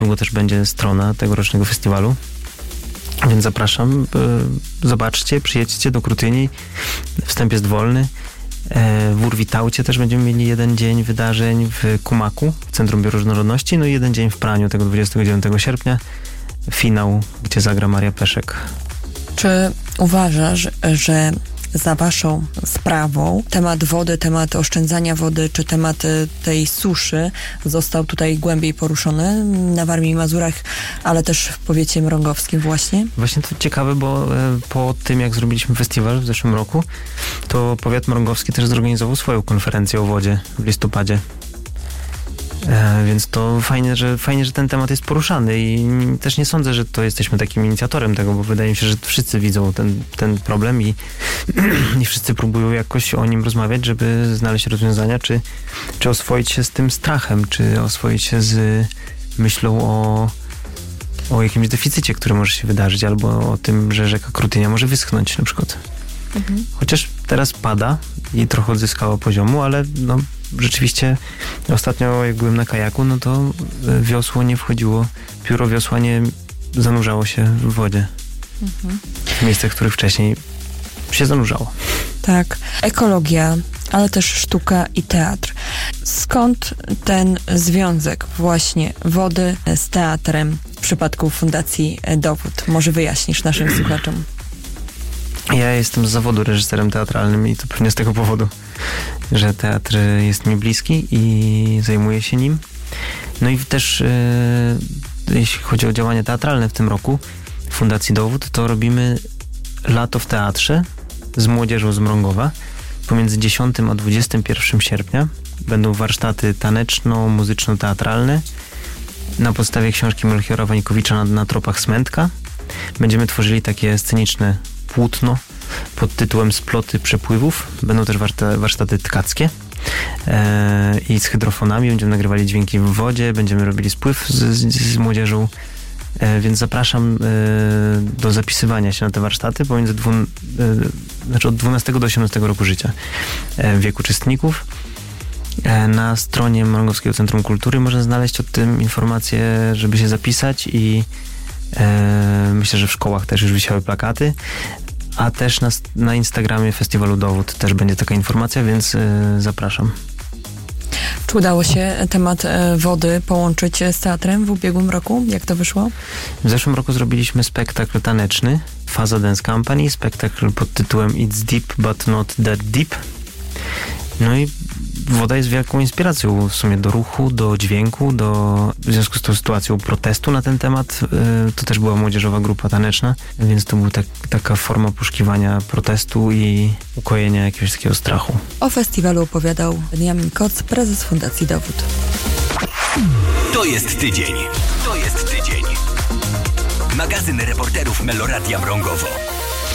Bo też będzie strona tegorocznego festiwalu, więc zapraszam. Zobaczcie, przyjedźcie do Krutyni. Wstęp jest wolny. W Urwitaucie też będziemy mieli jeden dzień wydarzeń, w Kumaku, w Centrum Bioróżnorodności, no i jeden dzień w Praniu, tego 29 sierpnia. Finał, gdzie zagra Maria Peszek. Czy uważasz, że za waszą sprawą temat wody, temat oszczędzania wody, czy temat tej suszy został tutaj głębiej poruszony na Warmii i Mazurach, ale też w powiecie mrągowskim właśnie? Właśnie to ciekawe, bo po tym, jak zrobiliśmy festiwal w zeszłym roku, to powiat mrągowski też zorganizował swoją konferencję o wodzie w listopadzie. Więc to fajnie, że ten temat jest poruszany i też nie sądzę, że to jesteśmy takim inicjatorem tego, bo wydaje mi się, że wszyscy widzą ten problem i wszyscy próbują jakoś o nim rozmawiać, żeby znaleźć rozwiązania, czy oswoić się z tym strachem, czy oswoić się z myślą o jakimś deficycie, który może się wydarzyć, albo o tym, że rzeka Krutynia może wyschnąć na przykład. Mhm. Chociaż teraz pada i trochę odzyskała poziomu, ale no rzeczywiście ostatnio jak byłem na kajaku, no to wiosło nie wchodziło, pióro wiosła nie zanurzało się w wodzie. W miejscach, w których wcześniej się zanurzało. Tak. Ekologia, ale też sztuka i teatr. Skąd ten związek właśnie wody z teatrem w przypadku Fundacji Dowód? Może wyjaśnisz naszym słuchaczom. Ja jestem z zawodu reżyserem teatralnym i to pewnie z tego powodu, że teatr jest mi bliski i zajmuję się nim. No i też jeśli chodzi o działania teatralne w tym roku w Fundacji Dowód, to robimy Lato w Teatrze z młodzieżą z Mrągowa. Pomiędzy 10 a 21 sierpnia będą warsztaty taneczno-muzyczno-teatralne na podstawie książki Melchiora Wańkowicza na tropach Smętka. Będziemy tworzyli takie sceniczne płótno pod tytułem Sploty przepływów. Będą też warsztaty tkackie i z hydrofonami. Będziemy nagrywali dźwięki w wodzie, będziemy robili spływ z młodzieżą, więc zapraszam do zapisywania się na te warsztaty pomiędzy od 12 do 18 roku życia wiek uczestników. Na stronie Mrągowskiego Centrum Kultury można znaleźć o tym informacje, żeby się zapisać i myślę, że w szkołach też już wisiały plakaty, a też na Instagramie Festiwalu Dowód też będzie taka informacja, więc zapraszam. Czy udało się temat wody połączyć z teatrem w ubiegłym roku? Jak to wyszło? W zeszłym roku zrobiliśmy spektakl taneczny, Faza Dance Company, spektakl pod tytułem It's Deep But Not That Deep. No i woda jest wielką inspiracją w sumie do ruchu, do dźwięku, w związku z tą sytuacją protestu na ten temat. To też była młodzieżowa grupa taneczna, więc to była taka forma poszukiwania protestu i ukojenia jakiegoś takiego strachu. O festiwalu opowiadał Beniamin Koc, prezes Fundacji Dowód. To jest tydzień. To jest tydzień. Magazyn reporterów Meloradia Mrągowo.